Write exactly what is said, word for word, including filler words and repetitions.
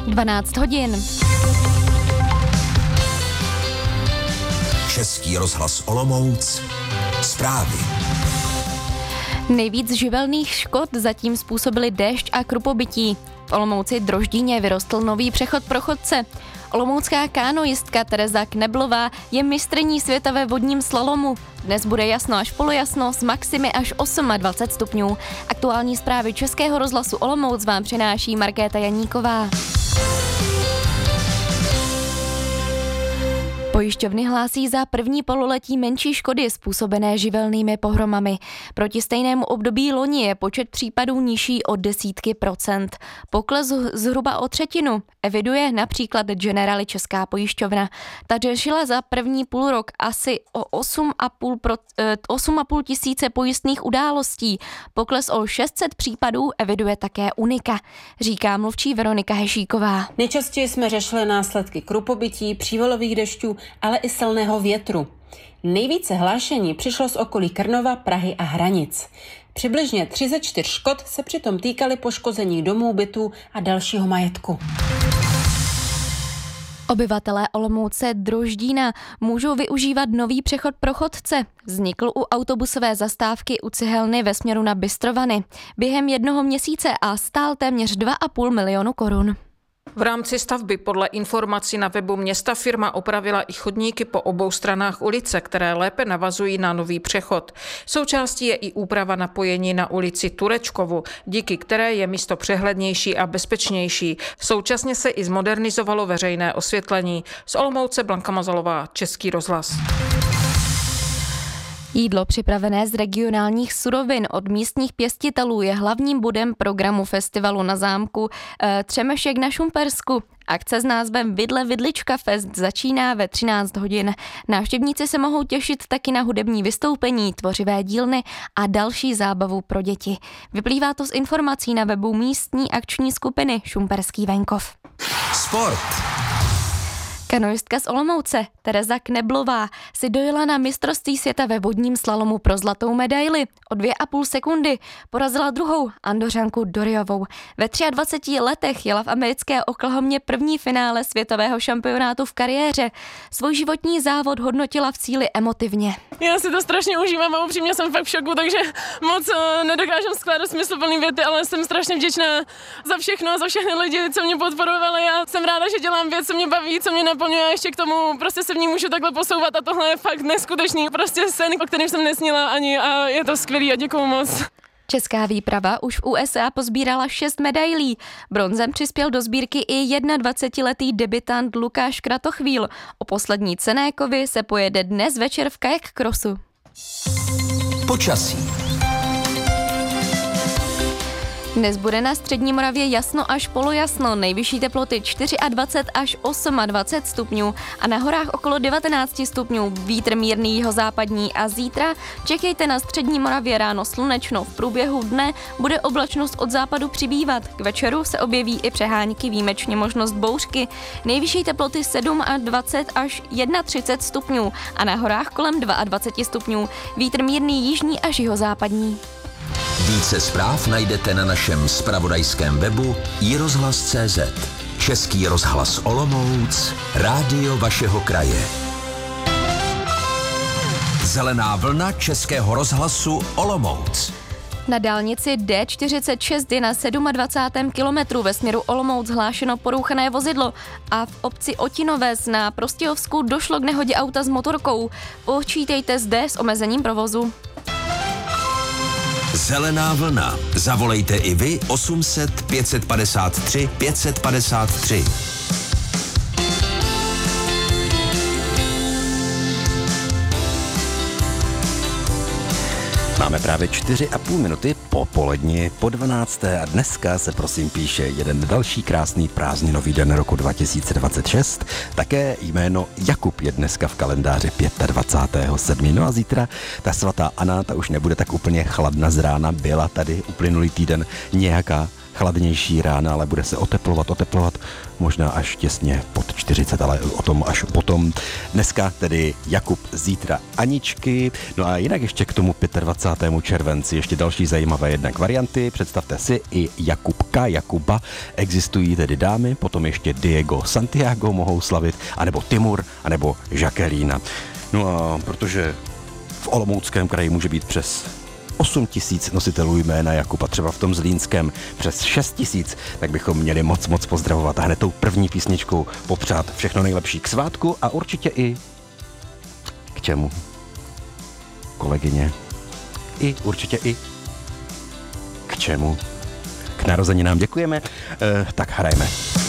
dvanáct hodin. Český rozhlas Olomouc. Zprávy. Nejvíc živelných škod zatím způsobily déšť a krupobytí. V Olomouci Droždíně vyrostl nový přechod pro chodce. Olomoucká kánoistka Tereza Kneblová je mistryní světa ve vodním slalomu. Dnes bude jasno až polojasno s maximy až dvacet osm stupňů. Aktuální zprávy Českého rozhlasu Olomouc vám přináší Markéta Janíková. Pojišťovny hlásí za první pololetí menší škody způsobené živelnými pohromami. Proti stejnému období loni je počet případů nižší o desítky procent. Pokles zhruba o třetinu eviduje například Generali Česká pojišťovna. Ta řešila za první půlrok asi o osm a půl tisíce pojistných událostí. Pokles o šest set případů eviduje také Unika, říká mluvčí Veronika Hešíková. Nejčastěji jsme řešili následky krupobytí, přívalových dešťů, ale i silného větru. Nejvíce hlášení přišlo z okolí Krnova, Prahy a Hranic. Přibližně tři ze čtyř škod se přitom týkaly poškození domů, bytů a dalšího majetku. Obyvatelé Olomouce Droždína můžou využívat nový přechod pro chodce. Vznikl u autobusové zastávky u Cihelny ve směru na Bystrovany. Během jednoho měsíce a stál téměř dva a půl milionu korun. V rámci stavby podle informací na webu města firma opravila i chodníky po obou stranách ulice, které lépe navazují na nový přechod. Součástí je i úprava napojení na ulici Turečkovu, díky které je místo přehlednější a bezpečnější. Současně se i zmodernizovalo veřejné osvětlení. Z Olomouce Blanka Mazalová, Český rozhlas. Jídlo připravené z regionálních surovin od místních pěstitelů je hlavním bodem programu festivalu na zámku e, Třemešek na Šumpersku. Akce s názvem Vidle Vidlička Fest začíná ve třináct hodin. Návštěvníci se mohou těšit taky na hudební vystoupení, tvořivé dílny a další zábavu pro děti. Vyplývá to z informací na webu místní akční skupiny Šumperský venkov. Sport. Kanoistka z Olomouce Tereza Kneblová si dojela na mistrovství světa ve vodním slalomu pro zlatou medaili. O dvě a půl sekundy porazila druhou Andořanku Doriovou. Ve dvaceti třech letech jela v americké Oklahomě první finále světového šampionátu v kariéře. Svůj životní závod hodnotila v cíli emotivně. Já si to strašně užívám a upřímně jsem fakt v šoku, takže moc uh, nedokážem skládat smysluplný věty, ale jsem strašně vděčná za všechno, za všechny lidi, co mě podporovali. Já jsem ráda, že dělám věc, co mě baví, co mě naplňuje a ještě k tomu prostě se v ní můžu takhle posouvat a tohle je fakt neskutečný, prostě sen, o kterém jsem nesnila ani a je to skvělý a děkuju moc. Česká výprava už v U S A pozbírala šest medailí. Bronzem přispěl do sbírky i dvacetiletý debutant Lukáš Kratochvíl. O poslední cenné kovy se pojede dnes večer v kajak crossu. Počasí. Dnes bude na střední Moravě jasno až polojasno, nejvyšší teploty dvacet čtyři až dvacet osm stupňů a na horách okolo devatenáct stupňů, vítr mírný jihozápadní a zítra čekejte na střední Moravě ráno slunečno, v průběhu dne bude oblačnost od západu přibývat, k večeru se objeví i přehánky, výjimečně možnost bouřky, nejvyšší teploty dvacet sedm až třicet jedna stupňů a na horách kolem dvacet dva stupňů, vítr mírný jižní až jihozápadní. Více zpráv najdete na našem zpravodajském webu i rozhlas tečka cé zet. Český rozhlas Olomouc, rádio vašeho kraje. Zelená vlna Českého rozhlasu Olomouc. Na dálnici D čtyřicet šest je na dvacátém sedmém kilometru ve směru Olomouc hlášeno porouchané vozidlo a v obci Otinovec na Prostějovsku došlo k nehodě auta s motorkou. Počítejte zde s omezením provozu. Zelená vlna. Zavolejte i vy osm set pět padesát tři pět padesát tři. Máme právě čtyři a půl minuty po poledni, po dvanácté a dneska se prosím píše jeden další krásný prázdninový den roku dva tisíce dvacet šest. Také jméno Jakub je dneska v kalendáři dvacátého pátého sedmého No a zítra ta svatá Anna, ta už nebude tak úplně chladna z rána, byla tady uplynulý týden nějaká chladnější rána, ale bude se oteplovat, oteplovat, možná až těsně pod čtyřicet, ale o tom až potom. Dneska tedy Jakub, zítra Aničky. No a jinak ještě k tomu dvacátého pátého červenci ještě další zajímavé jednak varianty. Představte si i Jakubka, Jakuba. Existují tedy dámy, potom ještě Diego, Santiago mohou slavit, anebo Timur, anebo Jacqueline. No a protože v Olomouckém kraji může být přes osm tisíc nositelů jména Jakub a třeba v tom Zlínském přes šest tisíc, tak bychom měli moc, moc pozdravovat a hned tou první písničkou popřát všechno nejlepší k svátku a určitě i k čemu? Kolegyně. I určitě i k čemu? K narozeninám děkujeme, e, tak hrajeme.